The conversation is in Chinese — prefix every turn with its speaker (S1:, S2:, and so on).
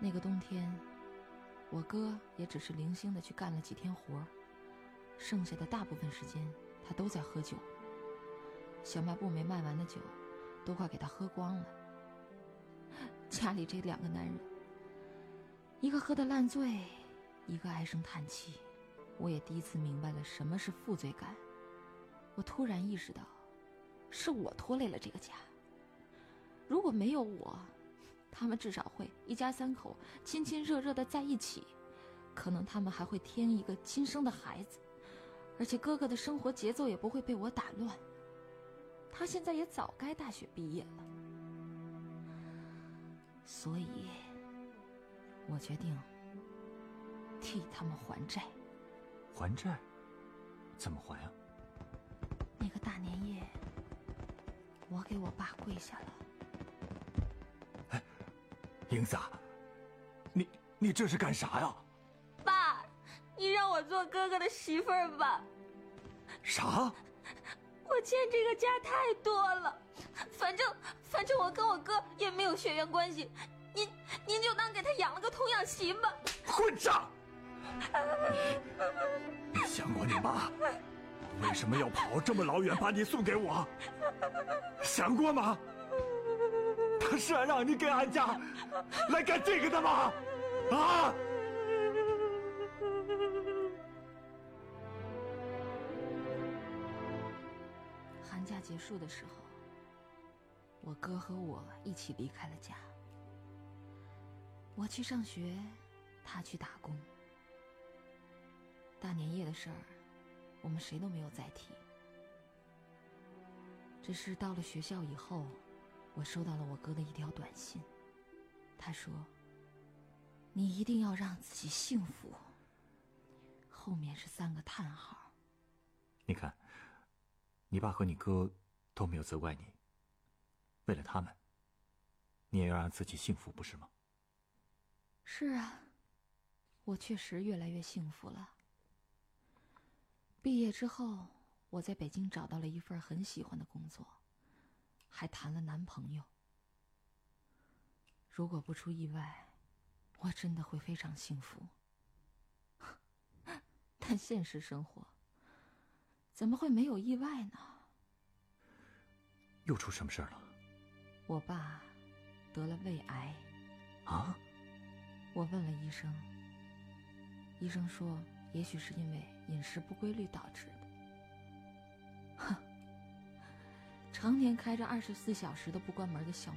S1: 那个冬天，我哥也只是零星的去干了几天活，剩下的大部分时间他都在喝酒。小卖部没卖完的酒都快给他喝光了。家里这2个男人，一个喝得烂醉，一个唉声叹气。我也第一次明白了什么是负罪感。我突然意识到，是我拖累了这个家。如果没有我，他们至少会一家3口亲亲热热的在一起，可能他们还会添一个亲生的孩子，而且哥哥的生活节奏也不会被我打乱。他现在也早该大学毕业了。所以我决定替他们还债。
S2: 还债？怎么还啊？
S1: 那个大年夜，我给我爸跪下了。
S2: 哎，英子，你这是干啥呀？
S3: 爸，你让我做哥哥的媳妇儿吧。
S2: 啥？
S3: 我欠这个家太多了，反正我跟我哥也没有血缘关系，您就当给他养了个童养媳吧。
S2: 混账！你想过你妈为什么要跑这么老远把你送给我？想过吗？她是让你给俺家来干这个的吗？啊！
S1: 寒假结束的时候，我哥和我一起离开了家。我去上学，他去打工。大年夜的事儿，我们谁都没有再提。只是到了学校以后，我收到了我哥的一条短信，他说：“你一定要让自己幸福。”后面是3个叹号。
S2: 你看，你爸和你哥都没有责怪你，为了他们，你也要让自己幸福，不是吗？
S1: 是啊，我确实越来越幸福了。毕业之后，我在北京找到了一份很喜欢的工作，还谈了男朋友。如果不出意外，我真的会非常幸福。但现实生活怎么会没有意外呢？
S2: 又出什么事了？
S1: 我爸得了胃癌。
S2: 啊？
S1: 我问了医生，医生说也许是因为饮食不规律导致的。哼，常年开着24小时都不关门的小